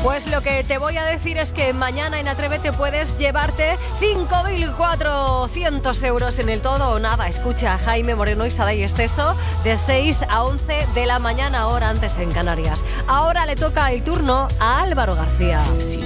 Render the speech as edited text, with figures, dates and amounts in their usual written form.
Pues lo que te voy a decir es que mañana en Atrévete puedes llevarte 5.400 euros en el todo o nada. Escucha a Jaime Moreno y Saray Esteso de 6 a 11 de la mañana, hora antes en Canarias. Ahora le toca el turno a Álvaro García. Si